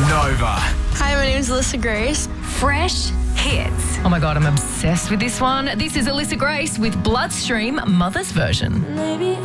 Nova. Hi, my name is Alyssa Grace. Fresh hits. Oh my God, I'm obsessed with this one. This is Alyssa Grace with Bloodstream Mother's version. Maybe